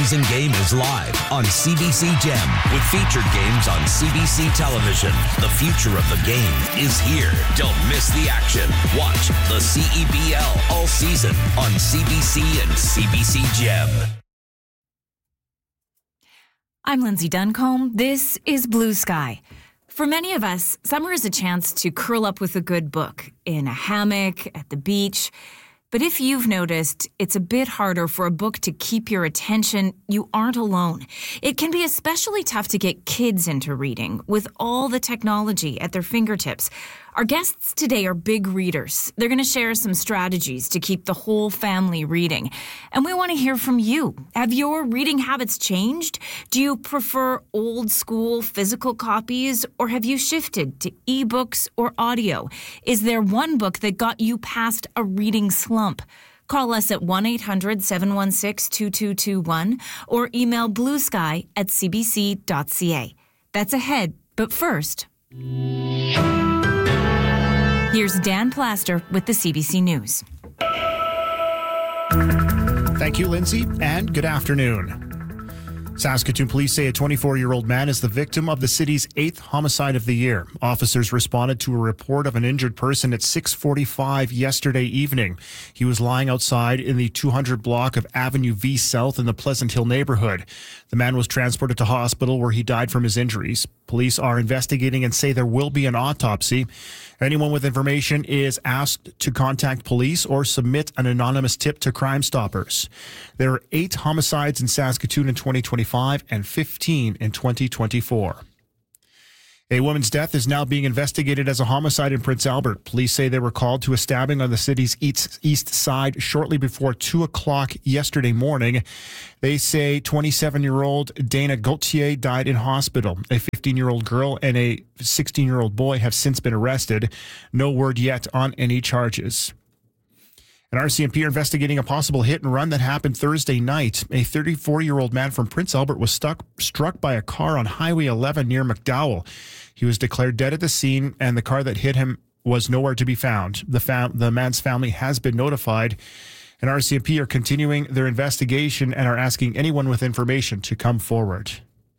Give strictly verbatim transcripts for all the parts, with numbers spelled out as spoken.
all-season game is live on C B C Gem with featured games on C B C television. The future of the game is here. Don't miss the action. Watch the C E B L all season on C B C and C B C Gem. I'm Lindsay Duncombe. This is Blue Sky. For many of us, summer is a chance to curl up with a good book in a hammock, at the beach. But if you've noticed it's a bit harder for a book to keep your attention, you aren't alone. It can be especially tough to get kids into reading with all the technology at their fingertips. Our guests today are big readers. They're going to share some strategies to keep the whole family reading. And we want to hear from you. Have your reading habits changed? Do you prefer old school physical copies, or have you shifted to ebooks or audio? Is there one book that got you past a reading slump? Call us at one eight hundred seven one six two two two one or email bluesky at c b c dot c a. That's ahead, but first, here's Dan Plaster with the C B C News. Thank you, Lindsay, and good afternoon. Saskatoon police say a twenty-four-year-old man is the victim of the city's eighth homicide of the year. Officers responded to a report of an injured person at six forty-five yesterday evening. He was lying outside in the two hundred block of Avenue V South in the Pleasant Hill neighborhood. The man was transported to hospital where he died from his injuries. Police are investigating and say there will be an autopsy. Anyone with information is asked to contact police or submit an anonymous tip to Crime Stoppers. There are eight homicides in Saskatoon in twenty twenty-five and fifteen in twenty twenty-four. A woman's death is now being investigated as a homicide in Prince Albert. Police say they were called to a stabbing on the city's east side shortly before two o'clock yesterday morning. They say twenty-seven-year-old Dana Gauthier died in hospital. A fifteen-year-old girl and a sixteen-year-old boy have since been arrested. No word yet on any charges. An R C M P are investigating a possible hit and run that happened Thursday night. A thirty-four-year-old man from Prince Albert was stuck, struck by a car on Highway eleven near McDowell. He was declared dead at the scene, and the car that hit him was nowhere to be found. The, fam- the man's family has been notified, and R C M P are continuing their investigation and are asking anyone with information to come forward.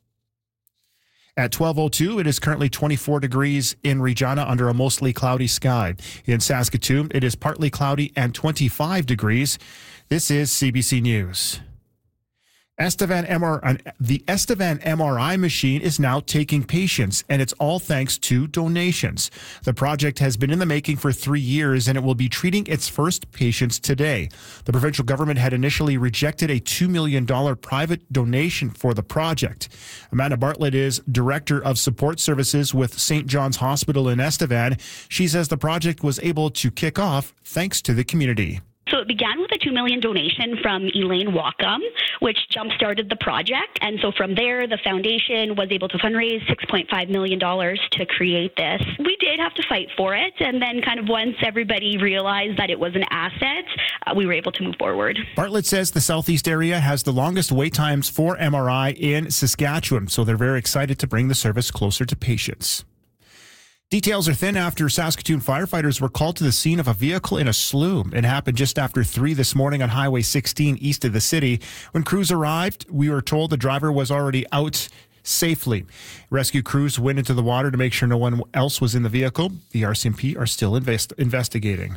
At twelve oh two, it is currently twenty-four degrees in Regina under a mostly cloudy sky. In Saskatoon, it is partly cloudy and twenty-five degrees. This is C B C News. Estevan M R I, the Estevan M R I machine is now taking patients, and it's all thanks to donations. The project has been in the making for three years, and it will be treating its first patients today. The provincial government had initially rejected a two million dollars private donation for the project. Amanda Bartlett is Director of Support Services with Saint John's Hospital in Estevan. She says the project was able to kick off thanks to the community. So it began with a two million dollars donation from Elaine Wacom, which jump-started the project. And so from there, the foundation was able to fundraise six point five million dollars to create this. We did have to fight for it. And then kind of once everybody realized that it was an asset, uh, we were able to move forward. Bartlett says the Southeast area has the longest wait times for M R I in Saskatchewan. So they're very excited to bring the service closer to patients. Details are thin after Saskatoon firefighters were called to the scene of a vehicle in a slough. It happened just after three this morning on Highway sixteen east of the city. When crews arrived, we were told the driver was already out safely. Rescue crews went into the water to make sure no one else was in the vehicle. The R C M P are still invest- investigating.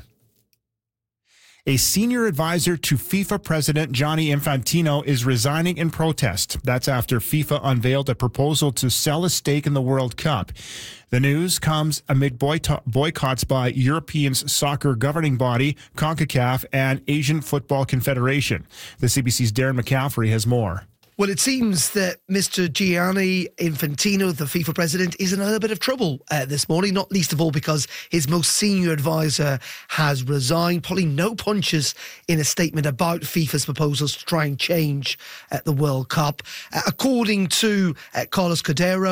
A senior advisor to FIFA President Gianni Infantino is resigning in protest. That's after FIFA unveiled a proposal to sell a stake in the World Cup. The news comes amid boycotts by European soccer governing body, CONCACAF, and Asian Football Confederation. The C B C's Darren McCaffrey has more. Well, it seems that Mister Gianni Infantino, the FIFA president, is in a little bit of trouble uh, this morning, not least of all because his most senior advisor has resigned, pulling no punches in a statement about FIFA's proposals to try and change uh, the World Cup. Uh, according to uh, Carlos Cordero,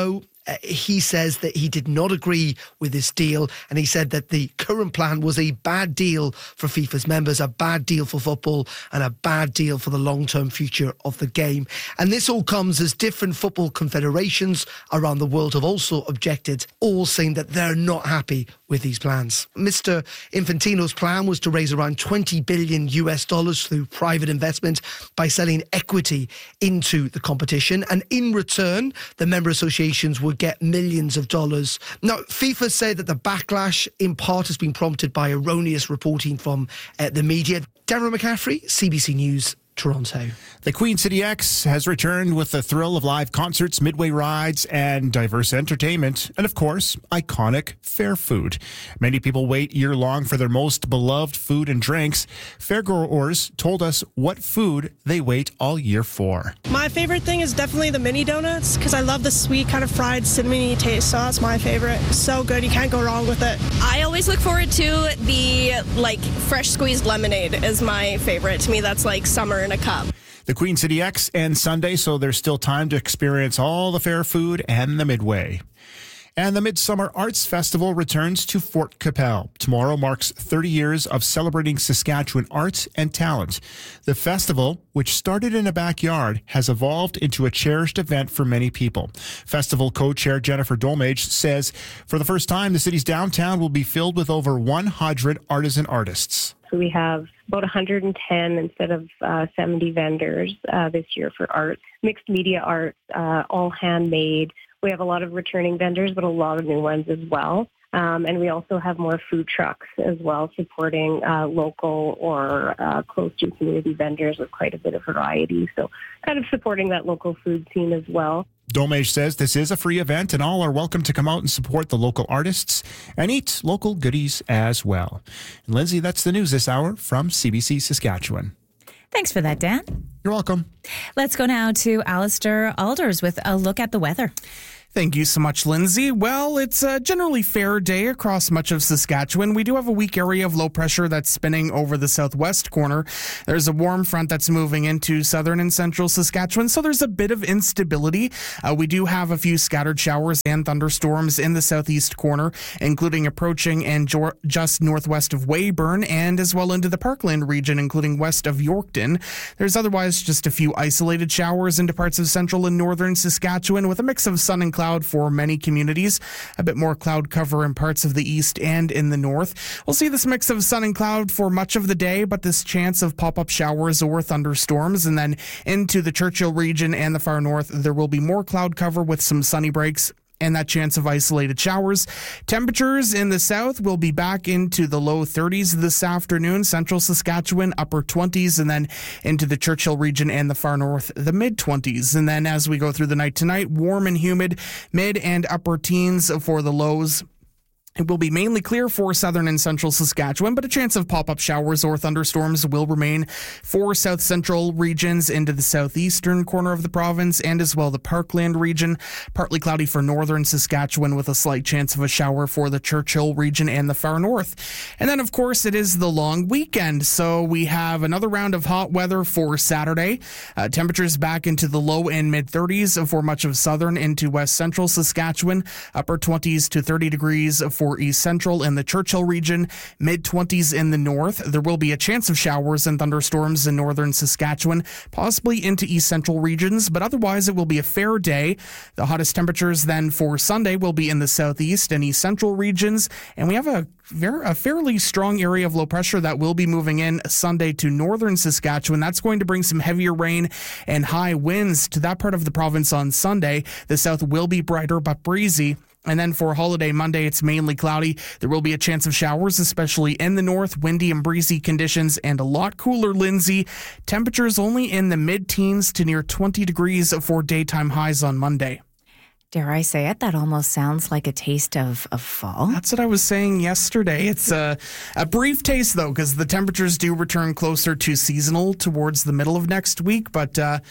Uh, he says that he did not agree with this deal, and he said that the current plan was a bad deal for FIFA's members, a bad deal for football, and a bad deal for the long-term future of the game. And this all comes as different football confederations around the world have also objected, all saying that they're not happy with these plans. Mister Infantino's plan was to raise around twenty billion U S dollars through private investment by selling equity into the competition, and in return, the member associations would get millions of dollars. Now, FIFA say that the backlash in part has been prompted by erroneous reporting from uh, the media. Darren McCaffrey, C B C News, Toronto. The Queen City X has returned with the thrill of live concerts, midway rides, and diverse entertainment, and of course, iconic fair food. Many people wait year-long for their most beloved food and drinks. Fairgoers told us what food they wait all year for. My favorite thing is definitely the mini donuts, because I love the sweet kind of fried cinnamony taste, so that's my favorite. So good, you can't go wrong with it. I always look forward to the like fresh squeezed lemonade is my favorite. To me, that's like summer in a cup. The Queen City X ends Sunday, so there's still time to experience all the fair food and the Midway. And the Midsummer Arts Festival returns to Fort Qu'Appelle. Tomorrow marks thirty years of celebrating Saskatchewan art and talent. The festival, which started in a backyard, has evolved into a cherished event for many people. Festival co-chair Jennifer Dolmage says for the first time, the city's downtown will be filled with over one hundred artisan artists. So we have about one hundred ten instead of uh, seventy vendors uh, this year for art, mixed media art, uh, all handmade. We have a lot of returning vendors, but a lot of new ones as well. Um, and we also have more food trucks as well, supporting uh, local or uh, close to community vendors with quite a bit of variety. So kind of supporting that local food scene as well. Dolmage says this is a free event and all are welcome to come out and support the local artists and eat local goodies as well. And Lindsay, that's the news this hour from C B C Saskatchewan. Thanks for that, Dan. You're welcome. Let's go now to Alistair Alders with a look at the weather. Thank you so much, Lindsay. Well, it's a generally fair day across much of Saskatchewan. We do have a weak area of low pressure that's spinning over the southwest corner. There's a warm front that's moving into southern and central Saskatchewan, so there's a bit of instability. Uh, we do have a few scattered showers and thunderstorms in the southeast corner, including approaching and jo- just northwest of Weyburn and as well into the Parkland region, including west of Yorkton. There's otherwise just a few isolated showers into parts of central and northern Saskatchewan with a mix of sun and clouds. Cloud for many communities, a bit more cloud cover in parts of the east and in the north. We'll see this mix of sun and cloud for much of the day, but this chance of pop-up showers or thunderstorms, and then into the Churchill region and the far north, there will be more cloud cover with some sunny breaks and that chance of isolated showers. Temperatures in the south will be back into the low thirties this afternoon. Central Saskatchewan, upper twenties, and then into the Churchill region and the far north, the mid-twenties. And then as we go through the night tonight, warm and humid, mid and upper teens for the lows. It will be mainly clear for southern and central Saskatchewan, but a chance of pop-up showers or thunderstorms will remain for south central regions into the southeastern corner of the province and as well the Parkland region. Partly cloudy for northern Saskatchewan with a slight chance of a shower for the Churchill region and the far north. And then, of course, it is the long weekend, so we have another round of hot weather for Saturday. Uh, temperatures back into the low and mid-thirties for much of southern into west central Saskatchewan, upper twenties to thirty degrees for For east central and the Churchill region, mid-twenties in the north. There will be a chance of showers and thunderstorms in northern Saskatchewan, possibly into east central regions, but otherwise it will be a fair day. The hottest temperatures then for Sunday will be in the southeast and east central regions, and we have a Very, a fairly strong area of low pressure that will be moving in Sunday to northern Saskatchewan. That's going to bring some heavier rain and high winds to that part of the province on Sunday. The south will be brighter but breezy. And then for holiday Monday, it's mainly cloudy. There will be a chance of showers, especially in the north, windy and breezy conditions, and a lot cooler, Lindsay. Temperatures only in the mid-teens to near twenty degrees for daytime highs on Monday. Dare I say it? That almost sounds like a taste of, of fall. That's what I was saying yesterday. It's a, a brief taste, though, because the temperatures do return closer to seasonal towards the middle of next week. But uh,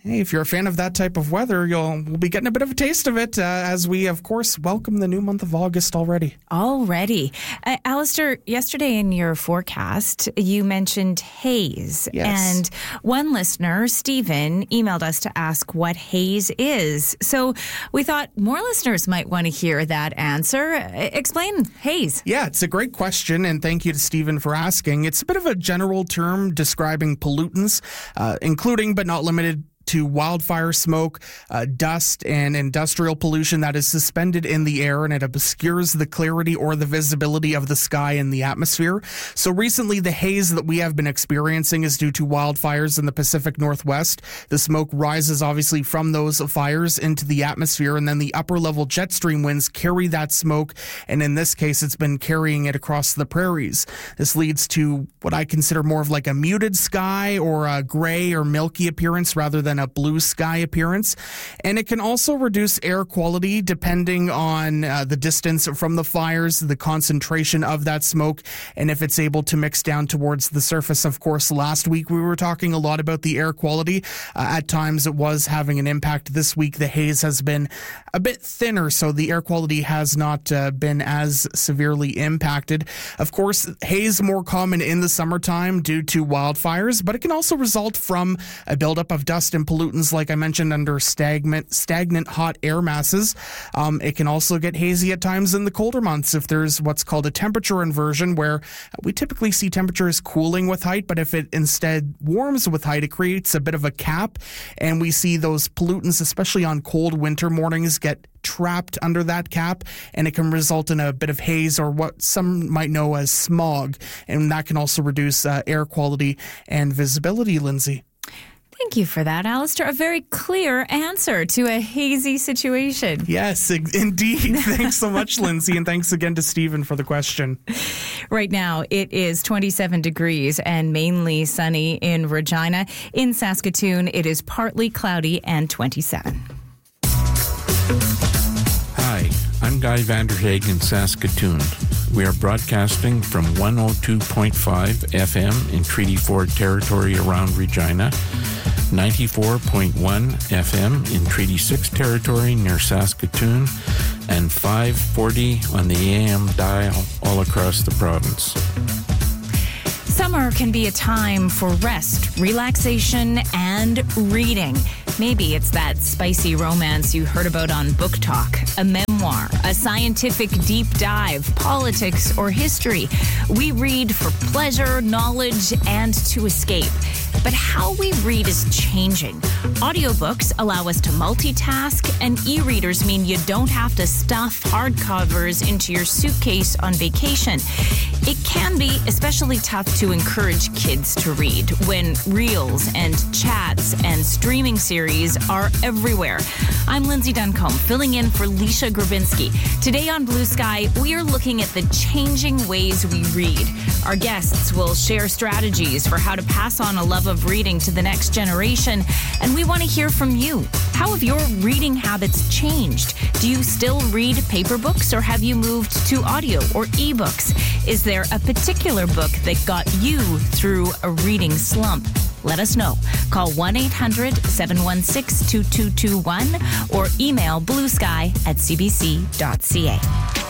hey, if you're a fan of that type of weather, you'll we'll be getting a bit of a taste of it uh, as we, of course, welcome the new month of August already. Already. Uh, Alistair, yesterday in your forecast, you mentioned haze. Yes. And one listener, Stephen, emailed us to ask what haze is. So we thought more listeners might want to hear that answer. Uh, explain haze. Yeah, it's a great question, and thank you to Stephen for asking. It's a bit of a general term describing pollutants, uh, including but not limited to wildfire smoke, uh, dust, and industrial pollution that is suspended in the air, and it obscures the clarity or the visibility of the sky and the atmosphere. So recently, the haze that we have been experiencing is due to wildfires in the Pacific Northwest. The smoke rises obviously from those fires into the atmosphere, and then the upper level jet stream winds carry that smoke, and in this case, it's been carrying it across the prairies. This leads to what I consider more of like a muted sky or a gray or milky appearance rather than a blue sky appearance. And it can also reduce air quality depending on uh, the distance from the fires, the concentration of that smoke, and if it's able to mix down towards the surface. Of course, last week we were talking a lot about the air quality. Uh, at times it was having an impact. This week the haze has been a bit thinner, so the air quality has not uh, been as severely impacted. Of course, haze more common in the summertime due to wildfires, but it can also result from a buildup of dust and pollutants, like I mentioned, under stagnant, stagnant hot air masses. Um, it can also get hazy at times in the colder months if there's what's called a temperature inversion, where we typically see temperatures cooling with height, but if it instead warms with height, it creates a bit of a cap, and we see those pollutants, especially on cold winter mornings, get trapped under that cap, and it can result in a bit of haze or what some might know as smog, and that can also reduce uh, air quality and visibility, Lindsay. Thank you for that, Alistair. A very clear answer to a hazy situation. Yes, indeed. Thanks so much, Lindsay, and thanks again to Stephen for the question. Right now, it is twenty-seven degrees and mainly sunny in Regina. In Saskatoon, it is partly cloudy and twenty-seven. Hi, I'm Guy Vanderhaeg in Saskatoon. We are broadcasting from one oh two point five F M in Treaty four territory around Regina, ninety-four point one F M in Treaty six territory near Saskatoon, and five forty on the A M dial all across the province. Summer can be a time for rest, relaxation, and reading. Maybe it's that spicy romance you heard about on Book Talk, a memoir, a scientific deep dive, politics, or history. We read for pleasure, knowledge, and to escape. But how we read is changing. Audiobooks allow us to multitask, and e-readers mean you don't have to stuff hardcovers into your suitcase on vacation. It can be especially tough to encourage kids to read when reels and chats and streaming series are everywhere. I'm Lindsay Duncombe, filling in for Leisha Grabinski. Today on Blue Sky, we are looking at the changing ways we read. Our guests will share strategies for how to pass on a love of reading to the next generation, and we want to hear from you. How have your reading habits changed? Do you still read paper books, or have you moved to audio or ebooks? Is there a particular book that got you through a reading slump? Let us know. Call one eight hundred seven one six two two two one or email bluesky at c b c dot c a.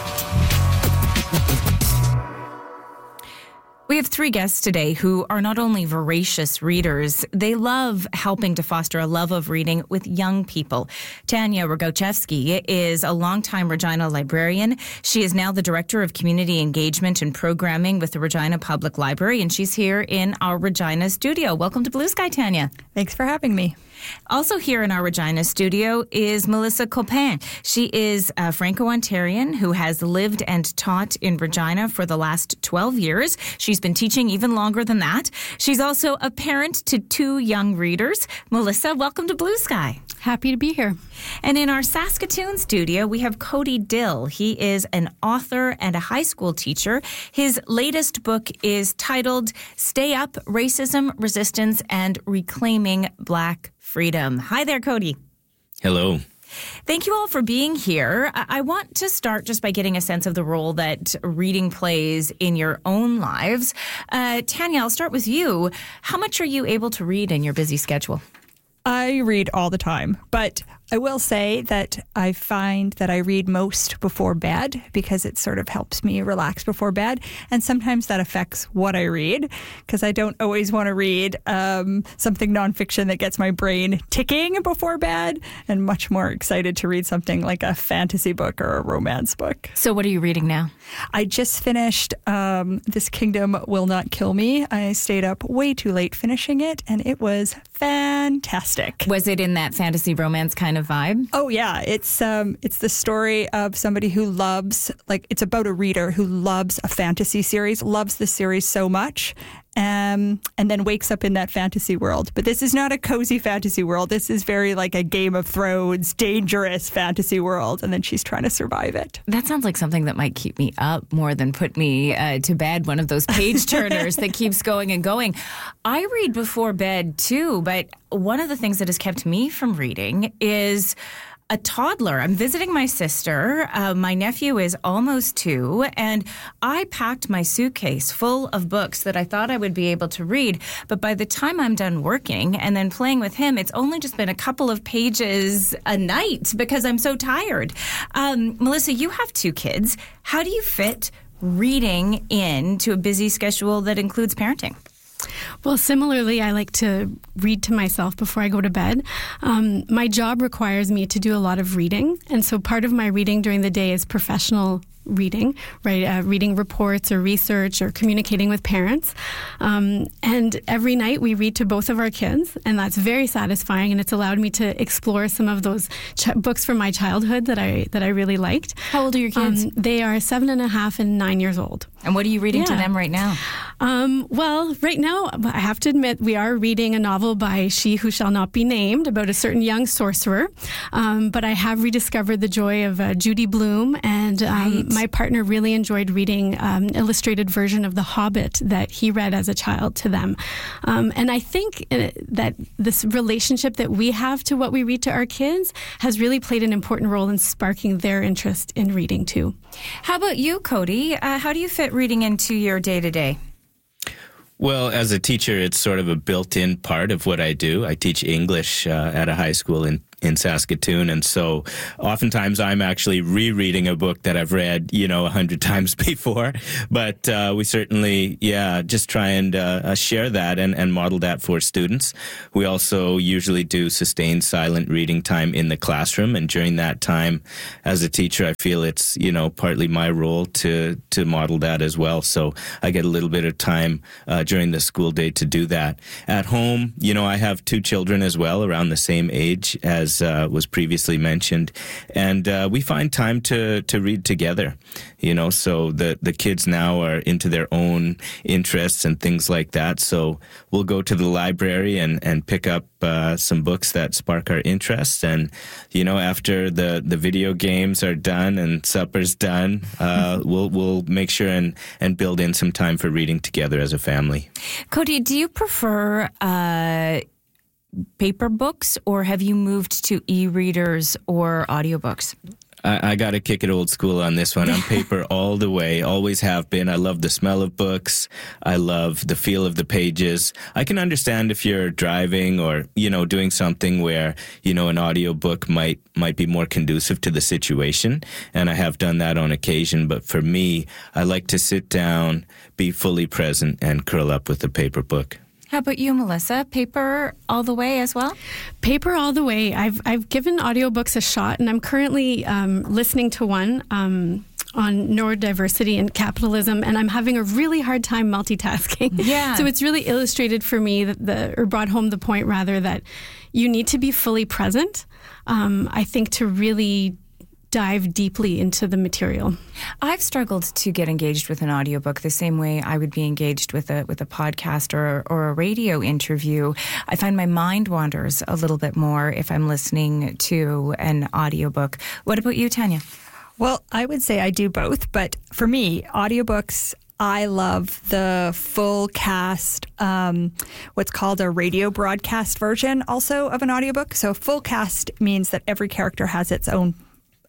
We have three guests today who are not only voracious readers, they love helping to foster a love of reading with young people. Tanya Rogochevsky is a longtime Regina librarian. She is now the Director of Community Engagement and Programming with the Regina Public Library, and she's here in our Regina studio. Welcome to Blue Sky, Tanya. Thanks for having me. Also here in our Regina studio is Melissa Copin. She is a Franco-Ontarian who has lived and taught in Regina for the last twelve years. She's been teaching even longer than that. She's also a parent to two young readers. Melissa, welcome to Blue Sky. Happy to be here. And in our Saskatoon studio, we have Cody Dill. He is an author and a high school teacher. His latest book is titled Stay Up, Racism, Resistance, and Reclaiming Black Freedom. Hi there, Cody. Hello. Thank you all for being here. I want to start just by getting a sense of the role that reading plays in your own lives. Uh, Tanya, I'll start with you. How much are you able to read in your busy schedule? I read all the time, but I will say that I find that I read most before bed because it sort of helps me relax before bed. And sometimes that affects what I read because I don't always want to read um, something nonfiction that gets my brain ticking before bed, and much more excited to read something like a fantasy book or a romance book. So what are you reading now? I just finished um, This Kingdom Will Not Kill Me. I stayed up way too late finishing it, and it was fantastic. Was it in that fantasy romance kind of vibe? Oh yeah, it's um, it's the story of somebody who loves, like, it's about a reader who loves a fantasy series, loves the series so much, um, and then wakes up in that fantasy world. But this is not a cozy fantasy world. This is very like a Game of Thrones, dangerous fantasy world, and then she's trying to survive it. That sounds like something that might keep me up more than put me uh, to bed, one of those page turners that keeps going and going. I read before bed too, but one of the things that has kept me from reading is a toddler. I'm visiting my sister. Uh, my nephew is almost two, and I packed my suitcase full of books that I thought I would be able to read. But by the time I'm done working and then playing with him, it's only just been a couple of pages a night because I'm so tired. Um, Melissa, you have two kids. How do you fit reading into a busy schedule that includes parenting? Well, similarly, I like to read to myself before I go to bed. Um, my job requires me to do a lot of reading, and so part of my reading during the day is professional reading, right? Uh, reading reports or research or communicating with parents. Um, and every night we read to both of our kids, and that's very satisfying, and it's allowed me to explore some of those ch- books from my childhood that I that I really liked. How old are your kids? Um, they are seven and a half and nine years old. And what are you reading yeah. to them right now? Um, well, right now, I have to admit, we are reading a novel by She Who Shall Not Be Named about a certain young sorcerer. Um, but I have rediscovered the joy of uh, Judy Blume, and um, right. my partner really enjoyed reading um, illustrated version of The Hobbit that he read as a child to them. Um, and I think uh, that this relationship that we have to what we read to our kids has really played an important role in sparking their interest in reading too. How about you, Cody? Uh, how do you fit reading into your day-to-day? Well, as a teacher, it's sort of a built-in part of what I do. I teach English uh, at a high school in in Saskatoon, and so oftentimes I'm actually rereading a book that I've read, you know, a hundred times before. But uh, we certainly, yeah, just try and uh, share that and, and model that for students. We also usually do sustained silent reading time in the classroom, and during that time, as a teacher, I feel it's, you know, partly my role to to model that as well. So I get a little bit of time uh, during the school day to do that. At home, you know, I have two children as well, around the same age as As uh, was previously mentioned, and uh, we find time to to read together. You know, so the the kids now are into their own interests and things like that. So we'll go to the library and and pick up uh, some books that spark our interest. And you know, after the the video games are done and supper's done, uh, we'll we'll make sure and and build in some time for reading together as a family. Cody, do you prefer Uh paper books, or have you moved to e-readers or audiobooks? I, I got to kick it old school on this one. I'm paper all the way, always have been. I love the smell of books. I love the feel of the pages. I can understand if you're driving or, you know, doing something where, you know, an audiobook might, might be more conducive to the situation. And I have done that on occasion. But for me, I like to sit down, be fully present, and curl up with a paper book. How about you, Melissa? Paper all the way as well? Paper all the way. I've I've given audiobooks a shot, and I'm currently um, listening to one um, on neurodiversity and capitalism, and I'm having a really hard time multitasking. Yeah. So it's really illustrated for me, that the or brought home the point, rather, that you need to be fully present, um, I think, to really dive deeply into the material. I've struggled to get engaged with an audiobook the same way I would be engaged with a with a podcast or or a radio interview. I find my mind wanders a little bit more if I'm listening to an audiobook. What about you, Tanya? Well, I would say I do both, but for me, audiobooks, I love the full cast, um, what's called a radio broadcast version also of an audiobook. So full cast means that every character has its own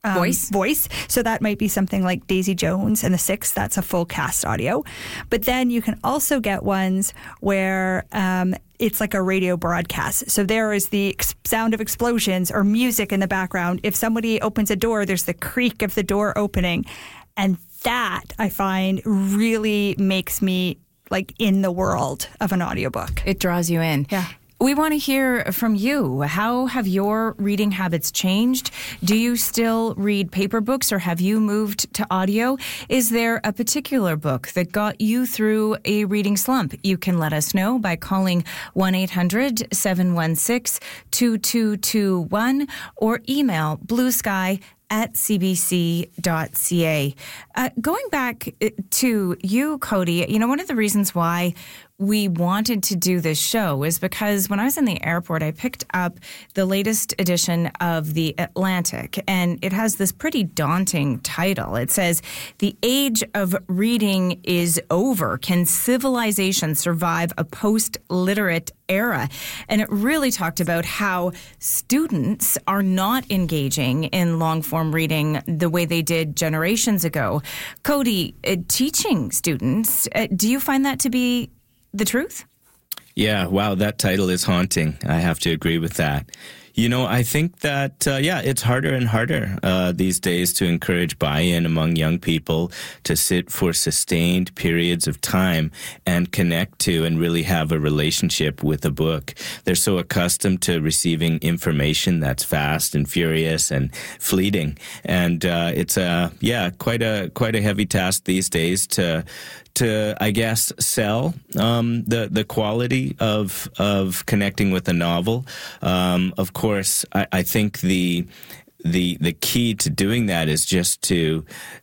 um, voice. voice. So that might be something like Daisy Jones and the Six. That's a full cast audio. But then you can also get ones where um, it's like a radio broadcast. So there is the ex- sound of explosions or music in the background. If somebody opens a door, there's the creak of the door opening. And that, I find, really makes me like in the world of an audiobook. It draws you in. Yeah. We want to hear from you. How have your reading habits changed? Do you still read paper books or have you moved to audio? Is there a particular book that got you through a reading slump? You can let us know by calling one eight hundred seven one six two two two one or email bluesky at c b c dot c a. Uh, going back to you, Cody, you know, one of the reasons why we wanted to do this show is because when I was in the airport, I picked up the latest edition of The Atlantic, and it has this pretty daunting title. It says, "The age of reading is over. Can civilization survive a post-literate era?" And it really talked about how students are not engaging in long-form reading the way they did generations ago. Cody, uh, teaching students, uh, do you find that to be the truth? Yeah, wow, that title is haunting. I have to agree with that. You know, I think that, uh, yeah, it's harder and harder uh, these days to encourage buy-in among young people to sit for sustained periods of time and connect to and really have a relationship with a book. They're so accustomed to receiving information that's fast and furious and fleeting. And uh, it's, a, yeah, quite a quite a heavy task these days to to, I guess, sell um, the the quality of of connecting with a novel. Um, of course, I, I think the the the key to doing that is just to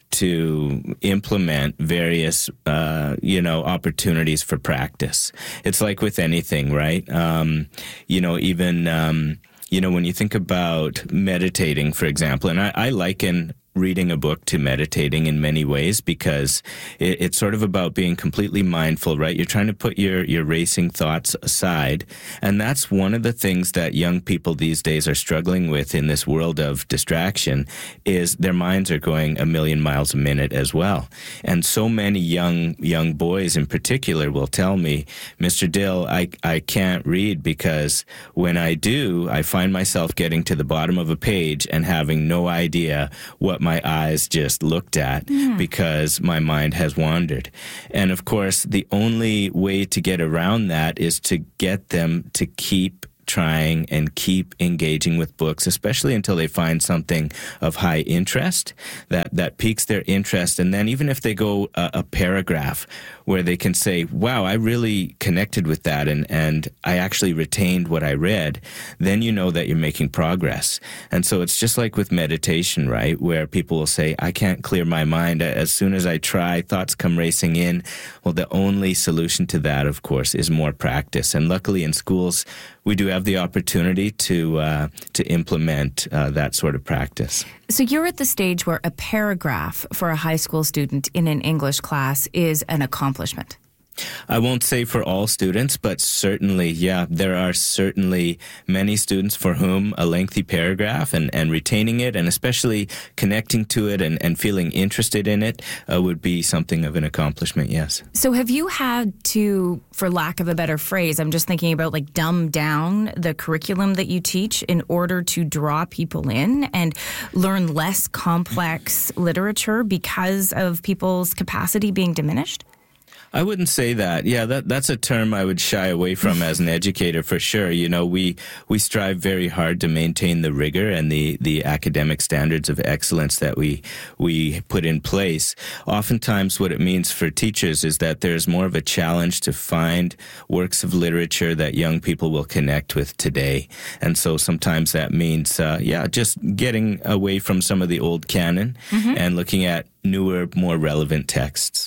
to implement various uh, you know opportunities for practice. It's like with anything, right? Um, you know, even um, you know when you think about meditating, for example, and I, I liken reading a book to meditating in many ways because it, it's sort of about being completely mindful, right? You're trying to put your, your racing thoughts aside. And that's one of the things that young people these days are struggling with in this world of distraction is their minds are going a million miles a minute as well. And so many young young boys in particular will tell me, Mister Dill, I, I can't read because when I do, I find myself getting to the bottom of a page and having no idea what my eyes just looked at mm. because my mind has wandered. And of course, the only way to get around that is to get them to keep trying and keep engaging with books, especially until they find something of high interest that, that piques their interest. And then even if they go a, a paragraph where they can say, wow, I really connected with that and, and I actually retained what I read, then you know that you're making progress. And so it's just like with meditation, right, where people will say, I can't clear my mind. As soon as I try, thoughts come racing in. Well, the only solution to that, of course, is more practice. And luckily in schools, we do have the opportunity to uh, to implement uh, that sort of practice. So you're at the stage where a paragraph for a high school student in an English class is an accomplishment. I won't say for all students, but certainly, yeah, there are certainly many students for whom a lengthy paragraph and, and retaining it and especially connecting to it and, and feeling interested in it uh, would be something of an accomplishment, yes. So have you had to, for lack of a better phrase, I'm just thinking about like dumb down the curriculum that you teach in order to draw people in and learn less complex literature because of people's capacity being diminished? I wouldn't say that. Yeah, that that's a term I would shy away from as an educator for sure. You know, we we strive very hard to maintain the rigor and the, the academic standards of excellence that we we put in place. Oftentimes what it means for teachers is that there's more of a challenge to find works of literature that young people will connect with today. And so sometimes that means, uh, yeah, just getting away from some of the old canon mm-hmm. and looking at newer, more relevant texts.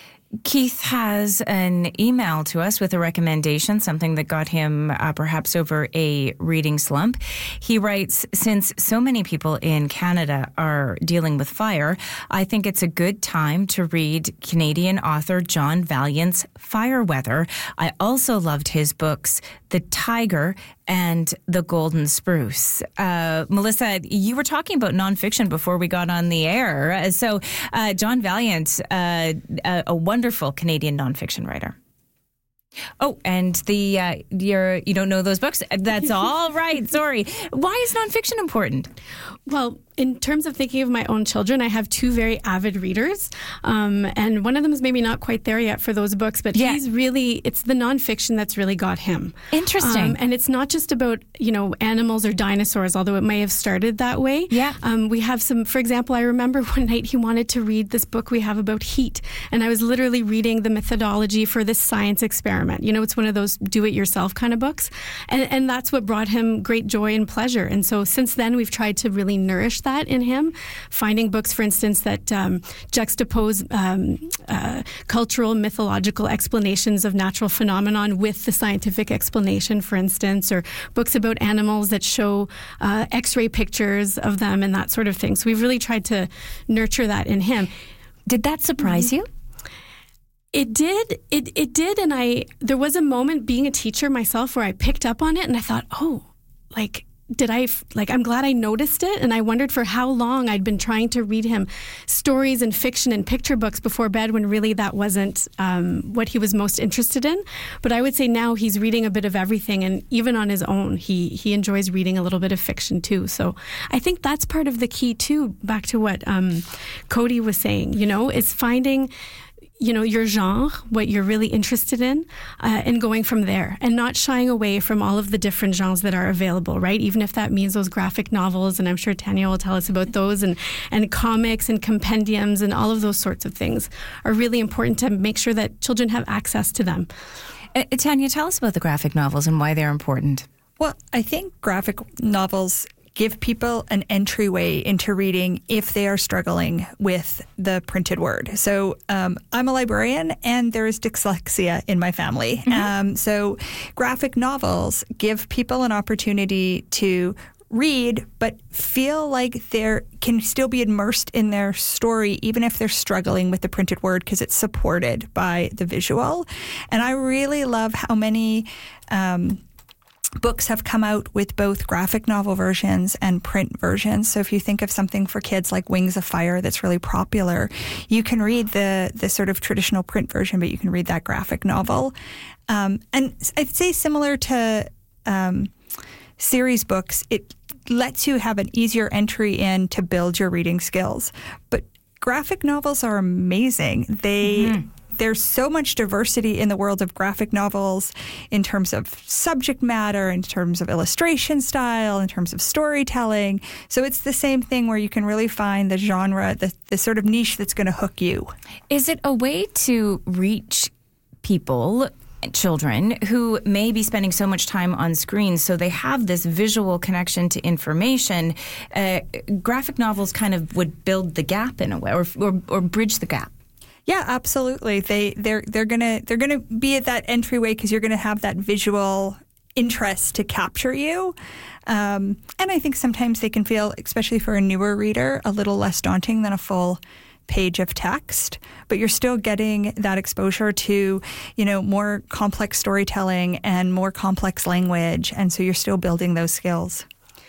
Keith has an email to us with a recommendation, something that got him uh, perhaps over a reading slump. He writes, since so many people in Canada are dealing with fire, I think it's a good time to read Canadian author John Vaillant's Fireweather. I also loved his books, The Tiger and The Golden Spruce. Uh, Melissa, you were talking about nonfiction before we got on the air. Uh, so uh, John Valiant, uh, a, a wonderful Canadian nonfiction writer. Oh, and the uh, you're you don't know those books? That's all right. Sorry. Why is nonfiction important? Well, in terms of thinking of my own children, I have two very avid readers, um, and one of them is maybe not quite there yet for those books, but yeah. he's really, it's the nonfiction that's really got him. Interesting. Um, and it's not just about, you know, animals or dinosaurs, although it may have started that way. Yeah. Um, we have some, for example, I remember one night he wanted to read this book we have about heat, and I was literally reading the methodology for this science experiment. You know, it's one of those do-it-yourself kind of books, and, and that's what brought him great joy and pleasure. And so since then, we've tried to really nourish that in him, finding books, for instance, that um, juxtapose um, uh, cultural, mythological explanations of natural phenomenon with the scientific explanation, for instance, or books about animals that show uh, X-ray pictures of them and that sort of thing. So we've really tried to nurture that in him. Did that surprise mm-hmm. you? It did. It it did. And I there was a moment being a teacher myself where I picked up on it and I thought, oh, like, did I, like, I'm glad I noticed it. And I wondered for how long I'd been trying to read him stories and fiction and picture books before bed when really that wasn't um, what he was most interested in. But I would say now he's reading a bit of everything. And even on his own, he, he enjoys reading a little bit of fiction too. So I think that's part of the key too, back to what um, Cody was saying, you know, is finding, you know, your genre, what you're really interested in, uh, and going from there and not shying away from all of the different genres that are available, right? Even if that means those graphic novels, and I'm sure Tanya will tell us about those, and, and comics and compendiums and all of those sorts of things are really important to make sure that children have access to them. Uh, Tanya, tell us about the graphic novels and why they're important. Well, I think graphic novels give people an entryway into reading if they are struggling with the printed word. So um, I'm a librarian and there is dyslexia in my family. Mm-hmm. Um, so graphic novels give people an opportunity to read, but feel like they can still be immersed in their story, even if they're struggling with the printed word, because it's supported by the visual. And I really love how many Um, books have come out with both graphic novel versions and print versions. So if you think of something for kids like Wings of Fire that's really popular, you can read the the sort of traditional print version, but you can read that graphic novel. Um, and I'd say similar to um, series books, it lets you have an easier entry in to build your reading skills. But graphic novels are amazing. They... Mm-hmm. There's so much diversity in the world of graphic novels in terms of subject matter, in terms of illustration style, in terms of storytelling. So it's the same thing where you can really find the genre, the, the sort of niche that's going to hook you. Is it a way to reach people, children, who may be spending so much time on screens, so they have this visual connection to information? Uh, graphic novels kind of would build the gap in a way, or, or, or bridge the gap. Yeah, absolutely. They they're they're gonna they're gonna be at that entryway because you're gonna have that visual interest to capture you. Um, and I think sometimes they can feel, especially for a newer reader, a little less daunting than a full page of text. But you're still getting that exposure to, you know, more complex storytelling and more complex language, and so you're still building those skills.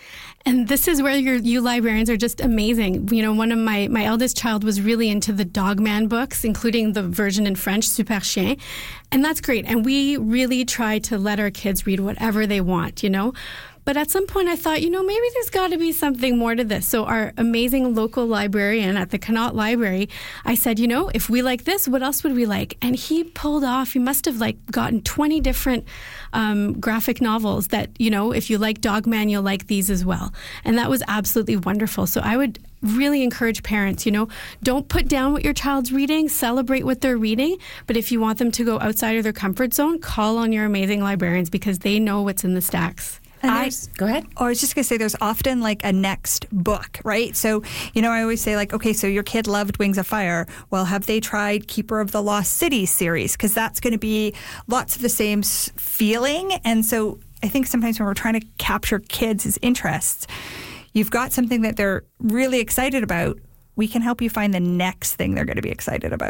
And this is where your, you librarians are just amazing. You know, one of my, my eldest child was really into the Dogman books, including the version in French, Super Chien. And that's great. And we really try to let our kids read whatever they want, you know. But at some point I thought, you know, maybe there's got to be something more to this. So our amazing local librarian at the Connaught Library, I said, you know, if we like this, what else would we like? And he pulled off, he must have like gotten twenty different um, graphic novels that, you know, if you like Dogman, you'll like these as well. And that was absolutely wonderful. So I would really encourage parents, you know, don't put down what your child's reading, celebrate what they're reading. But if you want them to go outside of their comfort zone, call on your amazing librarians because they know what's in the stacks. I, go ahead. Oh, I was just going to say there's often like a next book, right? So, you know, I always say like, okay, so your kid loved Wings of Fire. Well, have they tried Keeper of the Lost City series? Because that's going to be lots of the same s- feeling. And so I think sometimes when we're trying to capture kids' interests, you've got something that they're really excited about. We can help you find the next thing they're going to be excited about.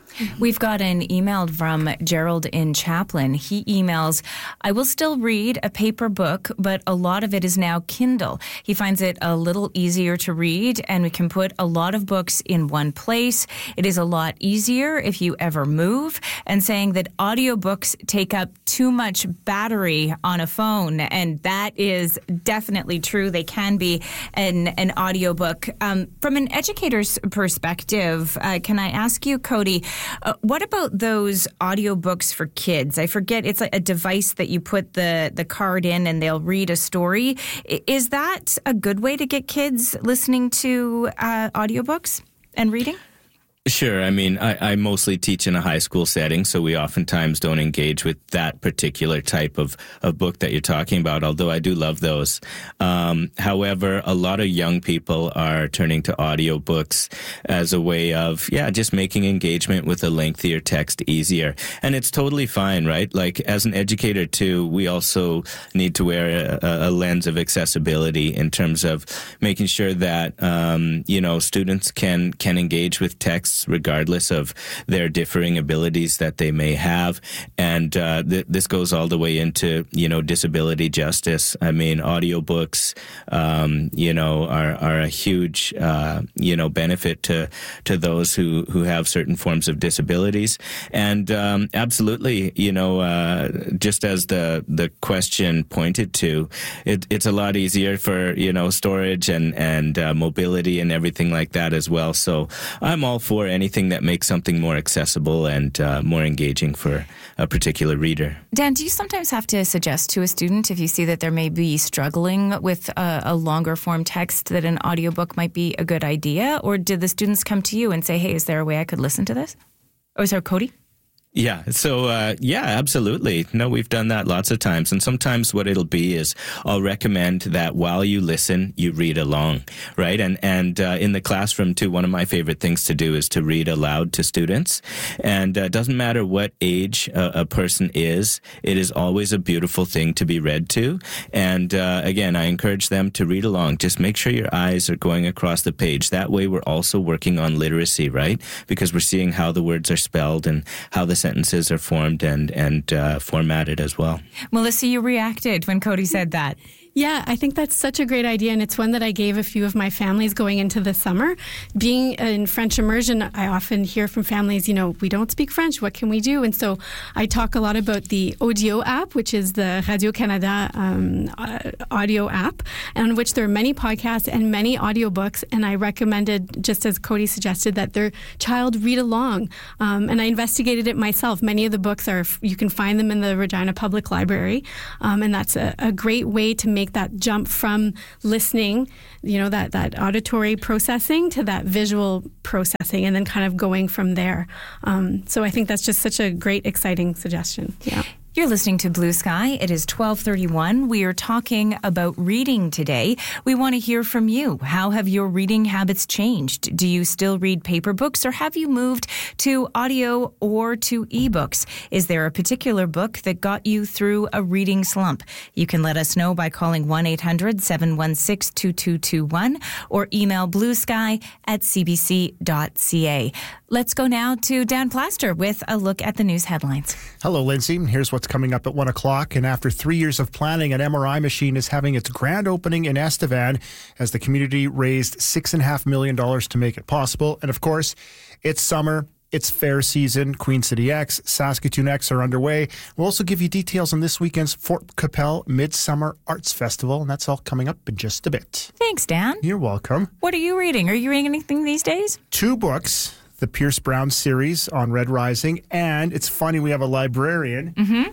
We've got an email from Gerald in Chaplin. He emails, I will still read a paper book, but a lot of it is now Kindle. He finds it a little easier to read, and we can put a lot of books in one place. It is a lot easier if you ever move, and saying that audiobooks take up too much battery on a phone, and that is definitely true. They can be an, an audiobook. Um, from an educator's perspective, uh, can I ask you, Cody, Uh, what about those audiobooks for kids? I forget, it's like a device that you put the, the card in and they'll read a story. I- is that a good way to get kids listening to uh, audiobooks and reading? Sure. I mean, I, I mostly teach in a high school setting, so we oftentimes don't engage with that particular type of, of book that you're talking about, although I do love those. Um, however, a lot of young people are turning to audiobooks as a way of, yeah, just making engagement with a lengthier text easier. And it's totally fine, right? Like, as an educator, too, we also need to wear a, a lens of accessibility in terms of making sure that, um, you know, students can, can engage with text regardless of their differing abilities that they may have. And uh, th- this goes all the way into, you know, disability justice. I mean, audiobooks, um, you know, are, are a huge, uh, you know, benefit to to those who, who have certain forms of disabilities. And um, absolutely, you know, uh, just as the, the question pointed to, it, it's a lot easier for, you know, storage and, and uh, mobility and everything like that as well. So I'm all for anything that makes something more accessible and uh, more engaging for a particular reader. Dan, do you sometimes have to suggest to a student if you see that they may be struggling with a, a longer form text that an audiobook might be a good idea? Or did the students come to you and say, hey, is there a way I could listen to this? Or is there Cody? Yeah. So, uh, yeah, absolutely. No, we've done that lots of times. And sometimes what it'll be is I'll recommend that while you listen, you read along, right? And, and uh, in the classroom, too, one of my favorite things to do is to read aloud to students. And it uh, doesn't matter what age a, a person is, it is always a beautiful thing to be read to. And uh, again, I encourage them to read along. Just make sure your eyes are going across the page. That way we're also working on literacy, right? Because we're seeing how the words are spelled and how the sentences are formed and, and uh, formatted as well. Melissa, you reacted when Cody said that. Yeah, I think that's such a great idea, and it's one that I gave a few of my families going into the summer. Being in French immersion, I often hear from families, you know, we don't speak French, what can we do? And so I talk a lot about the Audio app, which is the Radio-Canada um, uh, audio app, on which there are many podcasts and many audiobooks, and I recommended, just as Cody suggested, that their child read along. Um, and I investigated it myself. Many of the books are, you can find them in the Regina Public Library, um, and that's a, a great way to make that jump from listening, you know, that, that auditory processing to that visual processing, and then kind of going from there. Um, so I think that's just such a great, exciting suggestion. Yeah. You're listening to Blue Sky. It is twelve thirty-one. We are talking about reading today. We want to hear from you. How have your reading habits changed? Do you still read paper books, or have you moved to audio or to ebooks? Is there a particular book that got you through a reading slump? You can let us know by calling one eight hundred seven one six two two two one or email bluesky at c b c dot c a. Let's go now to Dan Plaster with a look at the news headlines. Hello, Lindsay. Here's what's coming up at one o'clock. And after three years of planning, an M R I machine is having its grand opening in Estevan as the community raised six point five million dollars to make it possible. And of course, it's summer. It's fair season. Queen City X, Saskatoon X are underway. We'll also give you details on this weekend's Fort Capel Midsummer Arts Festival, and that's all coming up in just a bit. Thanks, Dan. You're welcome. What are you reading? Are you reading anything these days? Two books. The Pierce Brown series on Red Rising, and it's funny we have a librarian mm-hmm.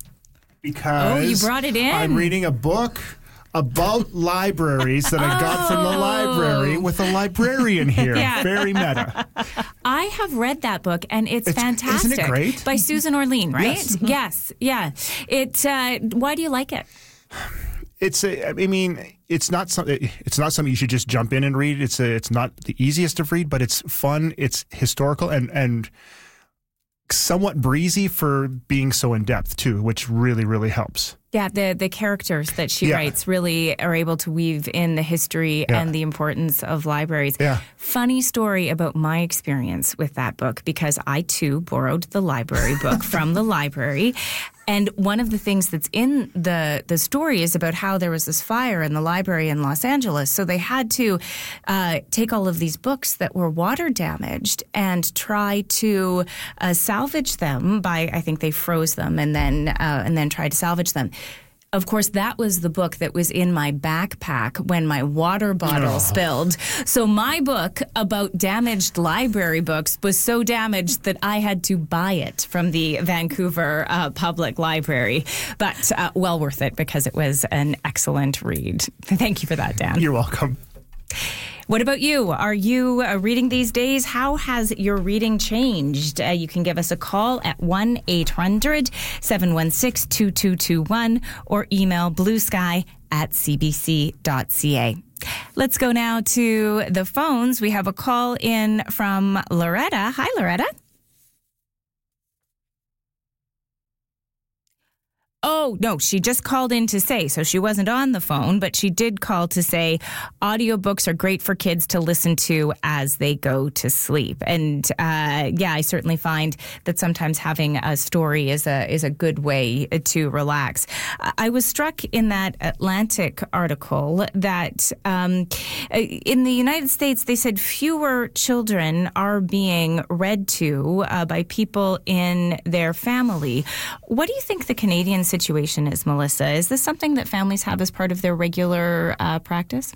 because oh, you brought it in. I'm reading a book about libraries that I got from the library with a librarian here. Yeah. Very meta. I have read that book, and it's, it's fantastic. Isn't it great? By Susan Orlean, right? Yes. Yes. Yeah. It. Uh, why do you like it? It's a, I mean, it's not something. It's not something you should just jump in and read. It's a, it's not the easiest to read, but it's fun. It's historical and and somewhat breezy for being so in depth too, which really really helps. Yeah, the, the characters that she Yeah. writes really are able to weave in the history Yeah. and the importance of libraries. Yeah. Funny story about my experience with that book, because I too borrowed the library book from the library. And one of the things that's in the, the story is about how there was this fire in the library in Los Angeles. So they had to uh, take all of these books that were water damaged and try to uh, salvage them by, I think they froze them and then uh, and then tried to salvage them. Of course, that was the book that was in my backpack when my water bottle Oh. spilled. So my book about damaged library books was so damaged that I had to buy it from the Vancouver uh, Public Library. But uh, well worth it because it was an excellent read. Thank you for that, Dan. You're welcome. What about you? Are you uh, reading these days? How has your reading changed? Uh, you can give us a call at one eight hundred seven one six two two two one or email bluesky at c b c dot c a. Let's go now to the phones. We have a call in from Loretta. Hi, Loretta. Oh, no, she just called in to say, so she wasn't on the phone, but she did call to say audiobooks are great for kids to listen to as they go to sleep. And uh, yeah, I certainly find that sometimes having a story is a is a good way to relax. I was struck in that Atlantic article that um, in the United States, they said fewer children are being read to uh, by people in their family. What do you think the Canadian situation is, Melissa? Is this something that families have as part of their regular uh, practice?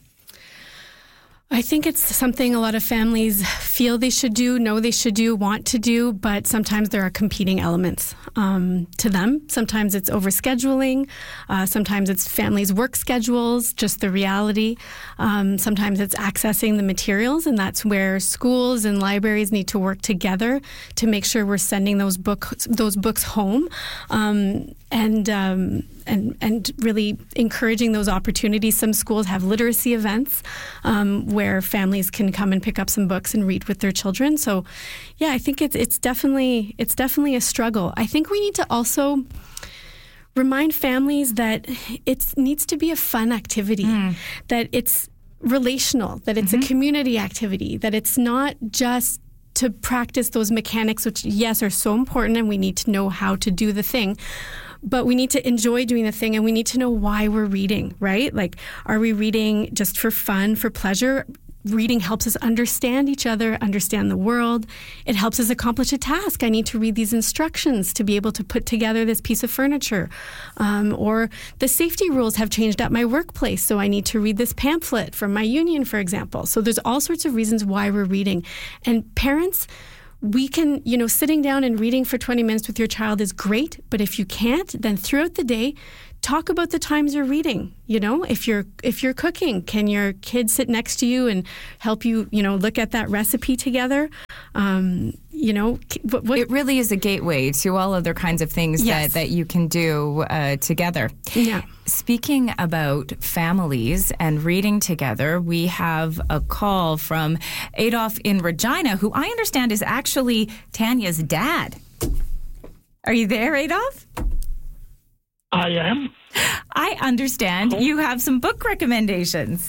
I think it's something a lot of families feel they should do, know they should do, want to do, but sometimes there are competing elements um, to them. Sometimes it's overscheduling. Uh, sometimes it's families' work schedules, just the reality. Um, sometimes it's accessing the materials, and that's where schools and libraries need to work together to make sure we're sending those books those books home. Um, and um, and and really encouraging those opportunities. Some schools have literacy events um, where families can come and pick up some books and read with their children. So, yeah, I think it's it's definitely it's definitely a struggle. I think we need to also remind families that it needs to be a fun activity, mm. that it's relational, that it's mm-hmm. a community activity, that it's not just to practice those mechanics, which, yes, are so important, and we need to know how to do the thing. But we need to enjoy doing the thing, and we need to know why we're reading, right? Like, are we reading just for fun, for pleasure? Reading helps us understand each other, understand the world. It helps us accomplish a task. I need to read these instructions to be able to put together this piece of furniture. Um, or the safety rules have changed at my workplace, so I need to read this pamphlet from my union, for example. So there's all sorts of reasons why we're reading. And parents, we can, you know, sitting down and reading for twenty minutes with your child is great, but if you can't, then throughout the day, talk about the times you're reading. You know, if you're if you're cooking, can your kid sit next to you and help you, you know, look at that recipe together? Um, you know, what, what, it really is a gateway to all other kinds of things yes. that, that you can do uh, together. Yeah. Speaking about families and reading together, we have a call from Adolf in Regina, who I understand is actually Tanya's dad. Are you there, Adolf? I am. I understand you have some book recommendations.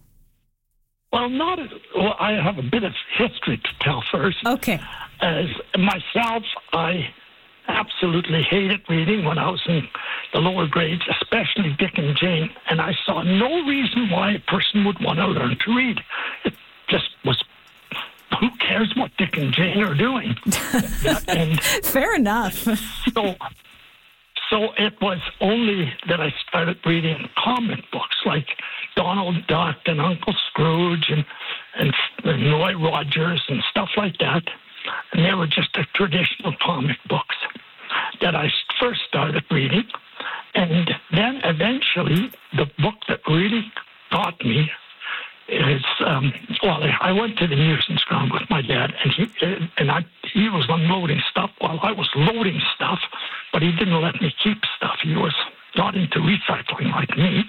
Well, not. Well, I have a bit of history to tell first. Okay. As myself, I absolutely hated reading when I was in the lower grades, especially Dick and Jane, and I saw no reason why a person would want to learn to read. It just was. Who cares what Dick and Jane are doing? and Fair enough. so. So it was only that I started reading comic books like Donald Duck and Uncle Scrooge and, and, and Roy Rogers and stuff like that. And they were just the traditional comic books that I first started reading. And then eventually the book that really got me is, um, well, I went to the amusement ground with my dad, and he and I he was unloading stuff while I was loading stuff, but he didn't let me keep stuff. He was not into recycling like me.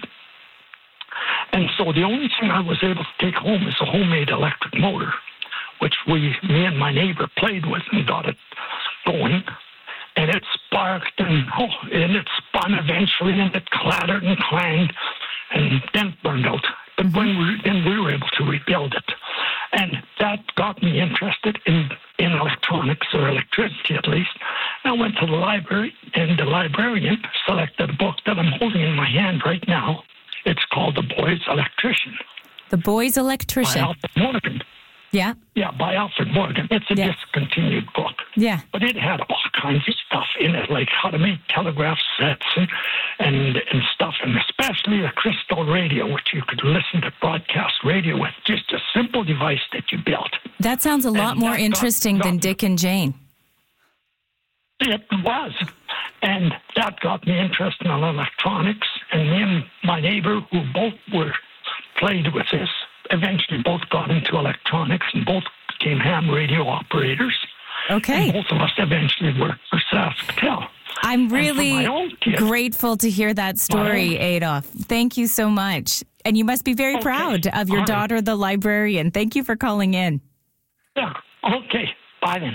And so the only thing I was able to take home is a homemade electric motor, which we, me and my neighbor played with and got it going. And it sparked, and oh, and it fun eventually, and it clattered and clanged, and then it burned out. But when we then we were able to rebuild it, and that got me interested in, in electronics, or electricity at least. I went to the library, and the librarian selected a book that I'm holding in my hand right now. It's called The Boy's Electrician. The Boy's Electrician. By Alfred Morgan. Yeah. Yeah, by Alfred Morgan. It's a yeah. discontinued book. Yeah. But it had all kinds of stuff in it, like how to make telegraph sets and and, and stuff, and especially a crystal radio, which you could listen to broadcast radio with, just a simple device that you built. That sounds a lot and more interesting got, than got, Dick and Jane. It was. And that got me interested in electronics. And me and my neighbor, who both were played with this, eventually both got into electronics and both became ham radio operators. Okay. And both of us eventually worked for SaskTel. I'm really grateful to hear that story, Adolf. Thank you so much. And you must be very okay. proud of your All daughter, right. the librarian. Thank you for calling in. Yeah. Okay. Bye then.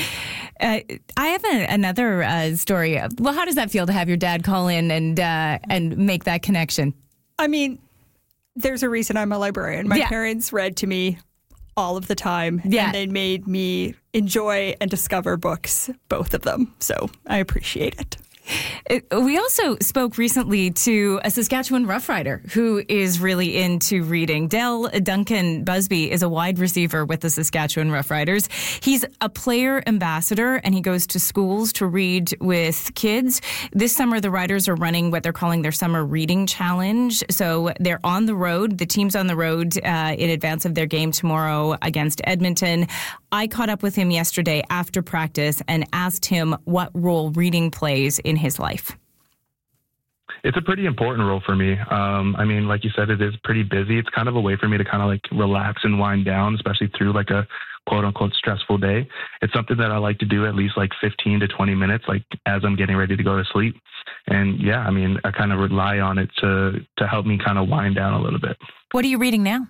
Uh, I have a, another uh, story. Well, how does that feel to have your dad call in and uh, and make that connection? I mean, there's a reason I'm a librarian. My yeah. parents read to me all of the time, yeah. and they made me enjoy and discover books, both of them. So I appreciate it. We also spoke recently to a Saskatchewan Rough Rider who is really into reading. Dell Duncan Busby is a wide receiver with the Saskatchewan Rough Riders. He's a player ambassador, and he goes to schools to read with kids. This summer, the Riders are running what they're calling their Summer Reading Challenge. So they're on the road. The team's on the road uh, in advance of their game tomorrow against Edmonton. I caught up with him yesterday after practice and asked him what role reading plays in his life. It's a pretty important role for me. Um, I mean, like you said, it is pretty busy. It's kind of a way for me to kind of like relax and wind down, especially through like a quote unquote stressful day. It's something that I like to do at least like fifteen to twenty minutes, like as I'm getting ready to go to sleep. And yeah, I mean, I kind of rely on it to, to help me kind of wind down a little bit. What are you reading now?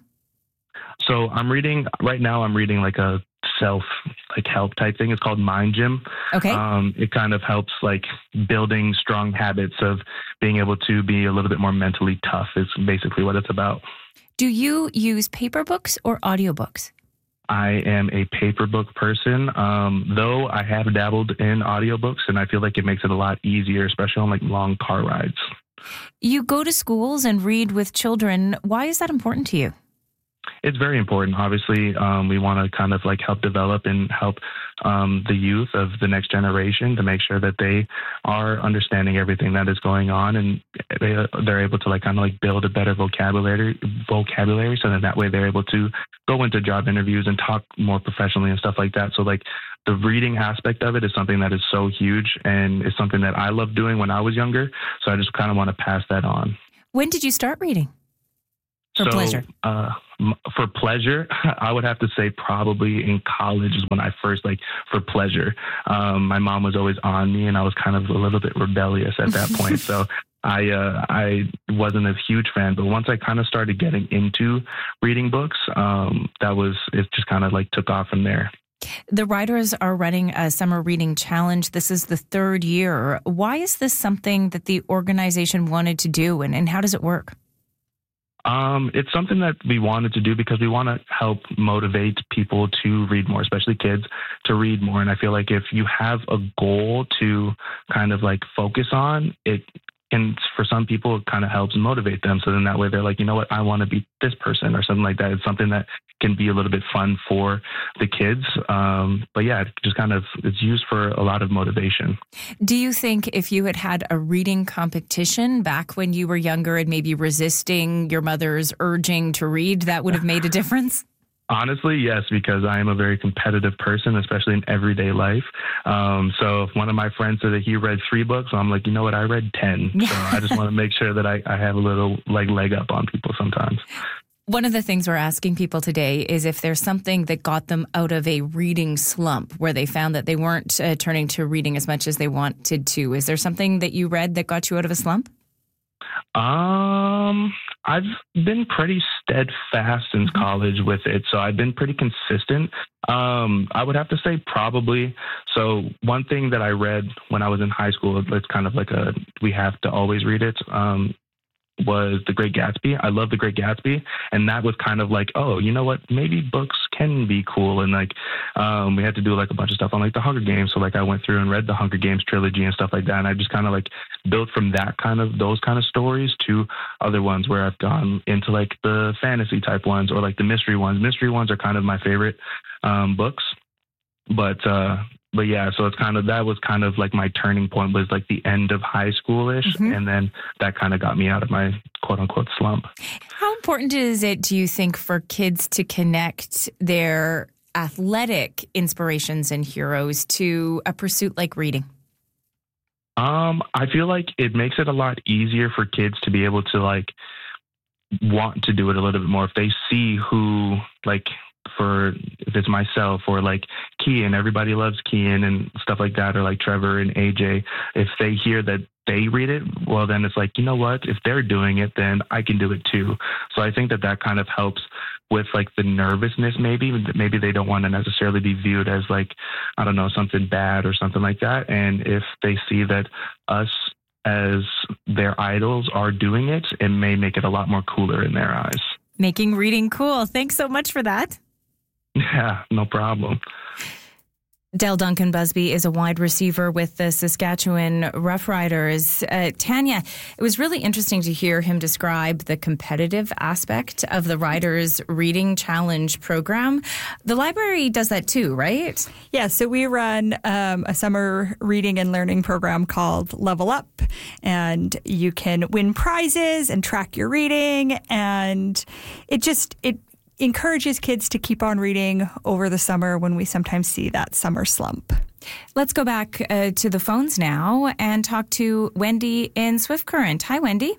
So I'm reading right now, I'm reading like a self like help type thing. It's called Mind Gym. Okay. Um, it kind of helps like building strong habits of being able to be a little bit more mentally tough is basically what it's about. Do you use paper books or audiobooks? I am a paper book person, um, though I have dabbled in audiobooks, and I feel like it makes it a lot easier, especially on like long car rides. You go to schools and read with children. Why is that important to you? It's very important. Obviously, um, we want to kind of like help develop and help um, the youth of the next generation to make sure that they are understanding everything that is going on, and they, they're able to like kind of like build a better vocabulary, vocabulary, so that that way they're able to go into job interviews and talk more professionally and stuff like that. So like the reading aspect of it is something that is so huge, and is something that I loved doing when I was younger. So I just kind of want to pass that on. When did you start reading? For so, pleasure. Uh, for pleasure, I would have to say probably in college is when I first, like, for pleasure. Um, my mom was always on me, and I was kind of a little bit rebellious at that point. So I uh, I wasn't a huge fan. But once I kind of started getting into reading books, um, that was, it just kind of like took off from there. The Riders are running a summer reading challenge. This is the third year. Why is this something that the organization wanted to do, and, and how does it work? Um, it's something that we wanted to do because we want to help motivate people to read more, especially kids, to read more. And I feel like if you have a goal to kind of like focus on, it can, for some people, it kind of helps motivate them. So then that way they're like, you know what, I want to be this person or something like that. It's something that can be a little bit fun for the kids. Um, but yeah, it just kind of, it's used for a lot of motivation. Do you think if you had had a reading competition back when you were younger and maybe resisting your mother's urging to read, that would have made a difference? Honestly, yes, because I am a very competitive person, especially in everyday life. Um, so if one of my friends said that he read three books, I'm like, you know what, I read ten. So I just want to make sure that I, I have a little like leg up on people sometimes. One of the things we're asking people today is if there's something that got them out of a reading slump where they found that they weren't uh, turning to reading as much as they wanted to. Is there something that you read that got you out of a slump? Um, I've been pretty steadfast since college with it, so I've been pretty consistent. Um, I would have to say probably. So one thing that I read when I was in high school, it's kind of like a, we have to always read it, um, was The Great Gatsby. I love The Great Gatsby. And that was kind of like, oh, you know what? Maybe books can be cool. And like, um, we had to do like a bunch of stuff on like the Hunger Games. So like I went through and read the Hunger Games trilogy and stuff like that. And I just kind of like built from that kind of, those kind of stories to other ones where I've gone into like the fantasy type ones or like the mystery ones. Mystery ones are kind of my favorite um, books. But, uh, But yeah, so it's kind of, that was kind of like my turning point, was like the end of high schoolish. Mm-hmm. And then that kind of got me out of my quote unquote slump. How important is it, do you think, for kids to connect their athletic inspirations and heroes to a pursuit like reading? Um, I feel like it makes it a lot easier for kids to be able to like want to do it a little bit more. If they see who, like, for if it's myself or like Kian, everybody loves Kian and stuff like that, or like Trevor and A J, if they hear that they read it, well, then it's like, you know what, if they're doing it, then I can do it too. So I think that that kind of helps with like the nervousness. Maybe maybe they don't want to necessarily be viewed as like, I don't know, something bad or something like that. And if they see that us as their idols are doing it, it may make it a lot more cooler in their eyes. Making reading cool. Thanks so much for that. Yeah, no problem. Dale Duncan Busby is a wide receiver with the Saskatchewan Roughriders. Uh, Tanya, it was really interesting to hear him describe the competitive aspect of the Riders Reading Challenge program. The library does that too, right? Yeah, so we run um, a summer reading and learning program called Level Up, and you can win prizes and track your reading, and it just, it encourages kids to keep on reading over the summer when we sometimes see that summer slump. Let's go back uh, to the phones now and talk to Wendy in Swift Current. Hi, Wendy.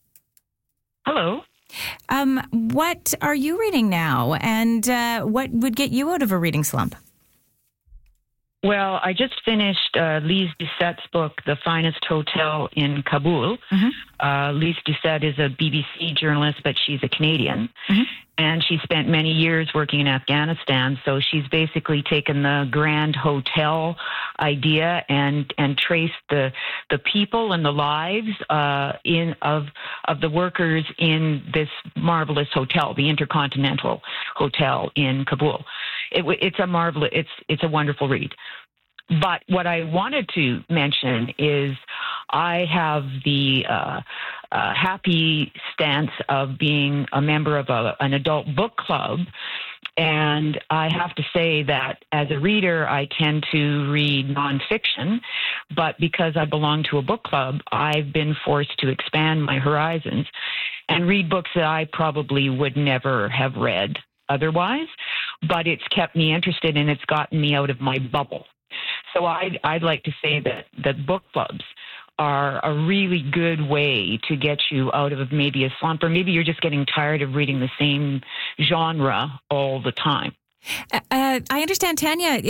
Hello. Um, what are you reading now, and uh, what would get you out of a reading slump? Well, I just finished uh, Lise Doucette's book, The Finest Hotel in Kabul. Mm-hmm. Uh, Lise Doucette is a B B C journalist, but she's a Canadian. Mm-hmm. And she spent many years working in Afghanistan. So she's basically taken the grand hotel idea and, and traced the the people and the lives uh, in of of the workers in this marvelous hotel, the Intercontinental Hotel in Kabul. It, it's a marvelous, it's it's a wonderful read. But what I wanted to mention is I have the uh, uh, happy stance of being a member of a, an adult book club. And I have to say that as a reader, I tend to read nonfiction. But because I belong to a book club, I've been forced to expand my horizons and read books that I probably would never have read otherwise. But it's kept me interested and it's gotten me out of my bubble. So I'd, I'd like to say that, that book clubs are a really good way to get you out of maybe a slump, or maybe you're just getting tired of reading the same genre all the time. Uh, I understand, Tanya,